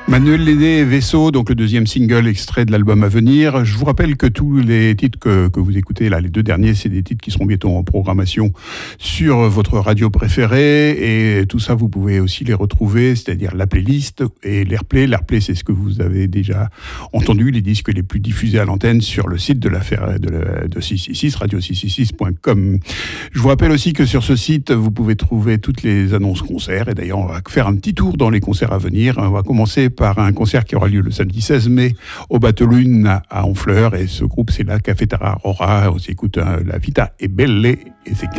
Manuel Léné, Vaisseau, donc le deuxième single extrait de l'album à venir. Je vous rappelle que tous les titres que vous écoutez là, les deux derniers, c'est des titres qui seront bientôt en programmation sur votre radio préférée. Et tout ça, vous pouvez aussi les retrouver, c'est-à-dire la playlist et l'Airplay. L'Airplay, c'est ce que vous avez déjà entendu, les disques les plus diffusés à l'antenne sur le site de 666, radio666.com. Je vous rappelle aussi que sur ce site, vous pouvez trouver toutes les annonces concerts. Et d'ailleurs, on va faire un petit tour dans les concerts à venir. On va commencer par un concert qui aura lieu le samedi 16 mai au Bateau Lune à Honfleur. Et ce groupe, c'est la Cafetara Aurora. On s'écoute La Vita est Belle et c'est